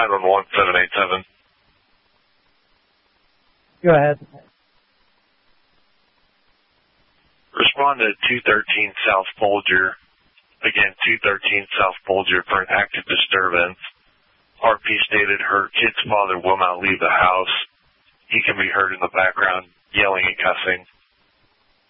911-787. Go ahead. Respond to 213 South Folger. Again, 213 South Folger for an active disturbance. RP stated her kid's father will not leave the house. He can be heard in the background yelling and cussing.